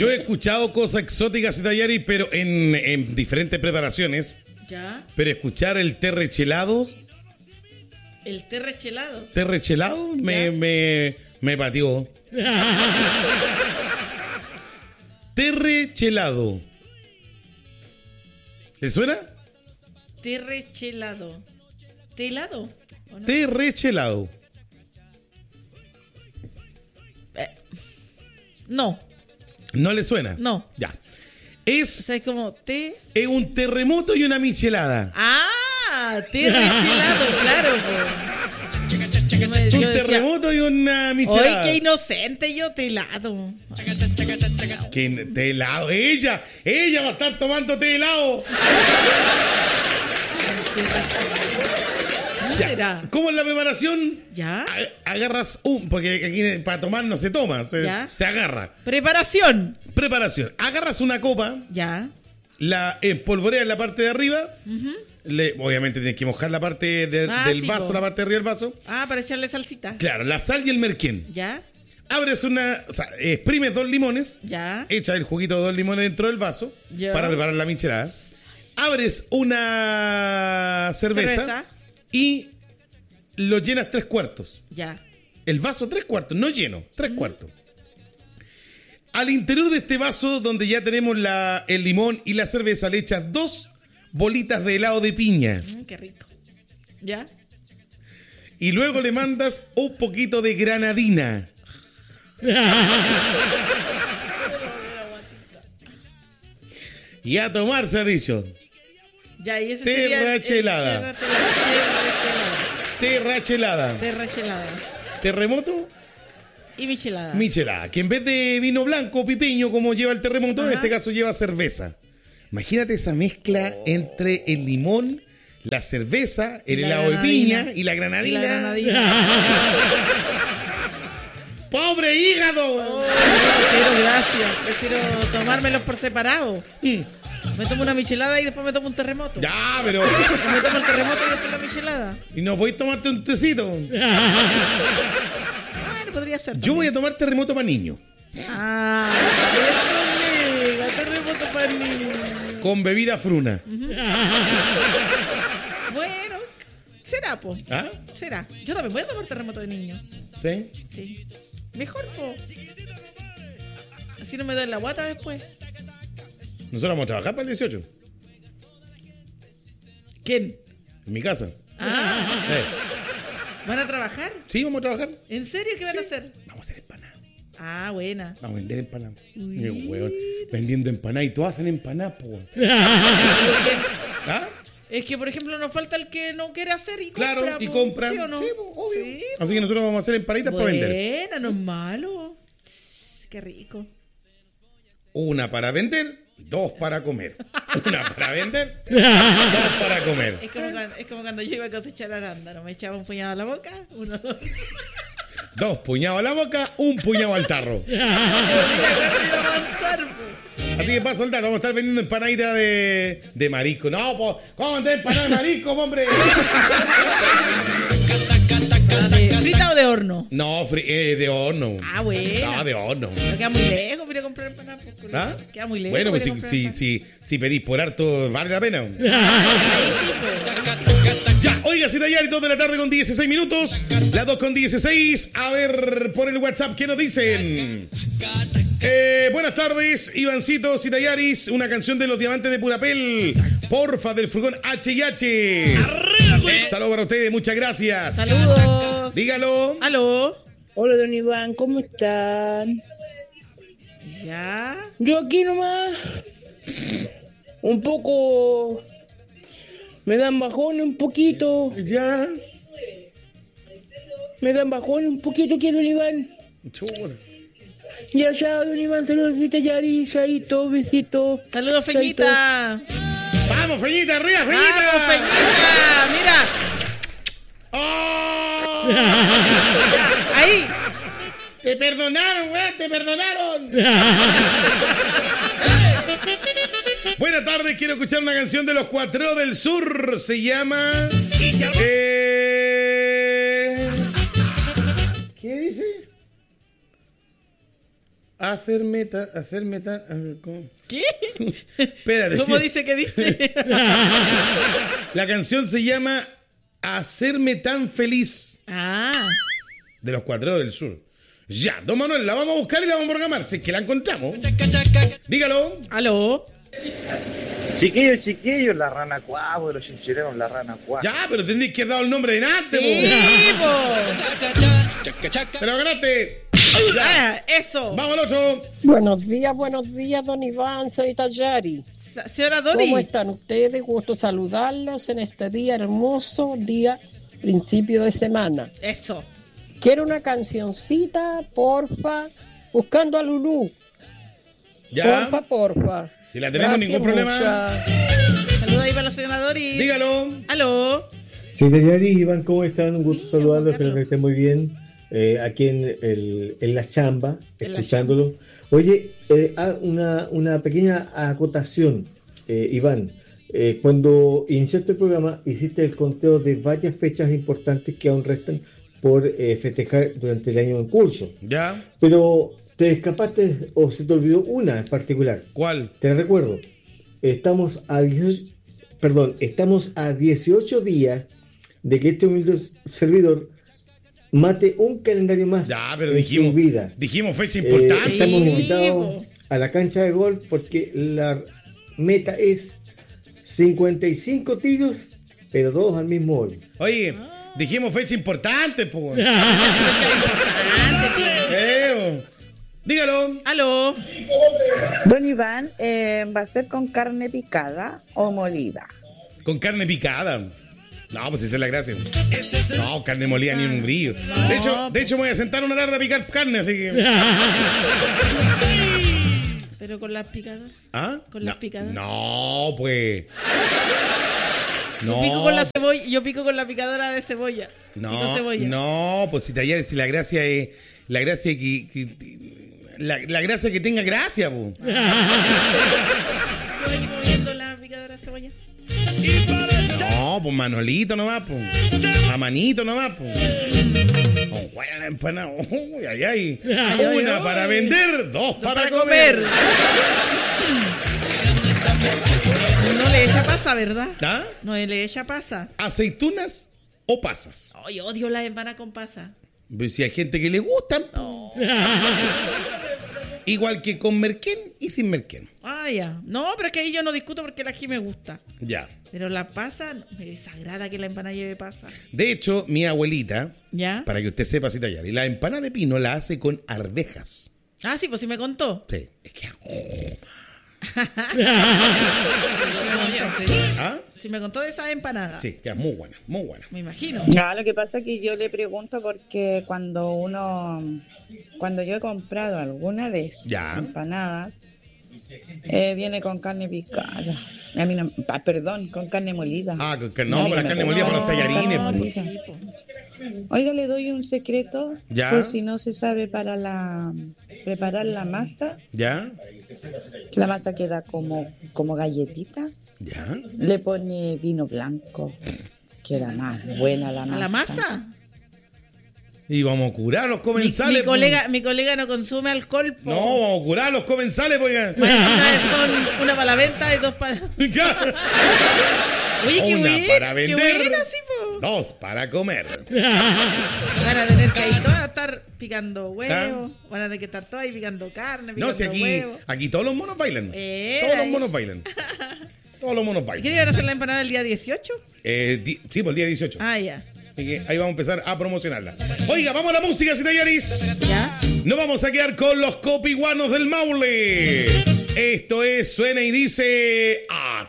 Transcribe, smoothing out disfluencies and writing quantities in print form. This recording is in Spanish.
Yo he escuchado cosas exóticas y Tayari, pero en diferentes preparaciones. ¿Ya? Pero escuchar el té rechelado. ¿El té rechelado? ¿Té rechelado? Me pateó. Té rechelado. ¿Le suena? Té rechelado. ¿Té helado? ¿O no? Té rechelado. No. ¿No le suena? No. Ya. O sea, es como té... Es un terremoto y una michelada. ¡Ah! Té rechelado, claro. Un terremoto y una michelada. ¡Ay, qué inocente yo! Té helado. ¿Qué té helado? Ella va a estar tomando té helado. ¿Cómo será? ¿Cómo es la preparación? ¿Ya? Agarras porque aquí para tomar no se toma, se agarra. Preparación. Agarras una copa. Ya. La espolvoreas en la parte de arriba. Obviamente tienes que mojar la parte del vaso, la parte de arriba del vaso. Para echarle salsita. Claro, la sal y el merquén. Ya. Abres exprimes 2 limones. Ya. Echas el juguito de 2 limones dentro del vaso. Ya. Para preparar la michelada. Abres una cerveza. Y lo llenas 3/4. Ya. El vaso 3/4, no lleno, 3/4. Al interior de este vaso, donde ya tenemos el limón y la cerveza, le echas 2 bolitas de helado de piña. Qué rico. ¿Ya? Y luego le mandas un poquito de granadina. Y a tomar, se ha dicho. Ya, y ese té sería rechelada. Té rechelada. Terremoto y michelada. Michelada, que en vez de vino blanco pipeño como lleva el terremoto, en este caso lleva cerveza. Imagínate esa mezcla entre el limón, la cerveza, el helado de piña y la granadina. ¡Pobre hígado! Gracias. Prefiero tomármelos por separado. Me tomo una michelada y después me tomo un terremoto. Ya, pero... Me tomo el terremoto y después la michelada. ¿Y no podéis tomarte un tecito? Bueno, podría ser también. Yo voy a tomar terremoto para niños. Terremoto para niños. Con bebida fruna. Bueno, será, po. ¿Ah? Será. Yo también voy a tomar terremoto de niño. ¿Sí? Sí. Mejor, po. Así no me da la guata después. Nosotros vamos a trabajar para el 18. ¿Quién? En mi casa. ¿Van a trabajar? Sí, vamos a trabajar. ¿En serio qué van a hacer? Vamos a hacer empanadas. Buena. Vamos a vender empanadas. Vendiendo empanadas. Y todos hacen empanadas, po. ¿Ah? Es que, por ejemplo, nos falta el que no quiere hacer y claro, compra. y compran. ¿Sí o no? Sí, obvio. Sí, así que nosotros vamos a hacer empanaditas para vender. Buena, no es malo. Qué rico. Una para vender, 2 para comer. Una para vender, 2 para comer. Es como cuando yo iba a cosechar arándano. Me echaba un puñado a la boca, 1, 2. 2 puñados a la boca, 1 puñado al tarro. Así que pasa el dato, vamos a estar vendiendo empanaditas de marisco. No, pues, ¿cómo vender empanadas de marisco, hombre? ¿Frita o de horno? No, de horno. Bueno. No, de horno. No queda muy lejos, mira a comprar empanadas. ¿Ah? Queda muy lejos. Bueno, pues si pedís por harto, vale la pena. Ya, oiga, si Tayari, 2 de la tarde con 16 minutos. Las 2 con 16. A ver, por el WhatsApp, ¿qué nos dicen? Buenas tardes, Ivancitos y Tayaris. Una canción de Los Diamantes de Purapel. Porfa, del furgón H&H. Saludos para ustedes, muchas gracias. Saludos. Dígalo. Aló. Hola, don Iván, ¿cómo están? Ya. Yo aquí nomás. Un poco. Me dan bajón un poquito. Ya. Me dan bajón un poquito, ¿qué, don Iván? Chuta. Ya sabes, don Iván, saludos, Vita Yari, Chaito, besito. Saludos, Feñita. Vamos, Feñita, arriba, Feñita. Vamos, Feñita, mira. ¡Oh! Ahí. Te perdonaron, güey, te perdonaron. Buenas tardes, quiero escuchar una canción de Los Cuatreros del Sur. Se llama... ¿Qué dice? hacerme tan... ¿cómo? ¿Qué? Espérate. ¿Cómo dice que dice? La canción se llama Hacerme tan feliz. Ah. De los Cuatro del Sur. Ya, don Manuel, la vamos a buscar y la vamos a programar. Si es que la encontramos. Dígalo. ¿Aló? Chiquillos, la rana cuavo, los chinchireros, la rana cuavo. Ya, pero tendréis que haber dado el nombre de Nate, Sí, Pero ganaste. Eso. Vamos al otro. Buenos días, don Iván, soy Tayari. Señora Dori. ¿Cómo están ustedes? Gusto saludarlos en este día hermoso, día principio de semana. Eso. Quiero una cancioncita, porfa, buscando a Lulú. Ya. Porfa. Si la tenemos, Gracias, ningún problema. Saludos ahí para la señora Dori. Dígalo. ¿Aló? Sí, Tayari, Iván, ¿cómo están? Un gusto saludarlos, espero que estén muy bien. Aquí en la chamba, escuchándolo. Oye, una pequeña acotación, Iván. Cuando iniciaste el programa, hiciste el conteo de varias fechas importantes que aún restan por festejar durante el año en curso. Ya. Pero te escapaste o se te olvidó una en particular. ¿Cuál? Te recuerdo. Estamos a 18 días de que este humilde servidor mate un calendario más. Ya, pero en su vida. dijimos fecha importante. Estamos Sí, invitados a la cancha de golf porque la meta es 55 tiros, pero 2 al mismo hoyo. Oye, dijimos fecha importante, po. Dígalo. ¿Aló? Don Iván, ¿va a ser con carne picada o molida? Con carne picada. No, pues esa es la gracia. No, carne molida ni un brillo. De hecho, me voy a sentar una tarde a picar carne, así que... ¿Pero con las picadas? ¿Ah? ¿Con las picadas? No, pues... No. Yo pico con la cebolla, yo pico con la picadora de cebolla. Pico cebolla. No, pues si tallar, si la gracia es... La gracia la gracia que tenga gracia, po. ¿Yo vengo moviendo la picadora de cebolla? No, pues Manolito nomás, pues. A manito nomás, pues. Con buena la empanada. Uy, ay. Una para vender, dos para comer. No le echa pasa, ¿verdad? ¿Ah? No le echa pasa. ¿Aceitunas o pasas? Ay, odio las empanadas con pasa. Pues si hay gente que le gustan. No. Igual que con merquén y sin merquén. Ah, ya. No, pero es que ahí yo no discuto porque la ají me gusta. Ya. Pero la pasa, me desagrada que la empanada lleve pasa. De hecho, mi abuelita, ¿Ya? para que usted sepa si tallar, y la empanada de pino la hace con arvejas. Ah, sí, pues sí me contó. Sí. Es que... ¿Ah? Sí me contó de esa empanada. Sí, que es muy buena, muy buena. Me imagino. No, lo que pasa es que yo le pregunto porque cuando yo he comprado alguna vez Ya. empanadas, viene con carne picada. A mí no, perdón, con carne molida. Ah, que no, A mí pero la me carne gusta. molida para los tallarines. No, Pues. pues sí, pues. Oiga, le doy un secreto. Ya. Por si no se sabe preparar la masa, ¿Ya? que la masa queda como galletita. ¿Ya? Le pone vino blanco. Queda más buena la masa. ¿A la masa? Y vamos a curar los comensales. Mi colega no consume alcohol. Po. No, vamos a curar los comensales, pues. Son una para la venta y dos para... Ya. Oye, qué Una buena. para vender, Qué buena, sí, po. dos para comer. Van a tener que ahí todas estar picando huevos. ¿Ah? Van a tener que estar todas ahí picando carne, No, picando si huevos. aquí todos los monos bailan. Todos los Ahí. monos bailan. Todos los monos ¿Y qué bailan. iban a hacer la empanada el día 18? Sí, por el día 18. Ah, ya. Así que ahí vamos a empezar a promocionarla. Oiga, vamos a la música, Citayaris. ¿Ya? Nos vamos a quedar con los copiguanos del Maule. Esto es Suena y dice así.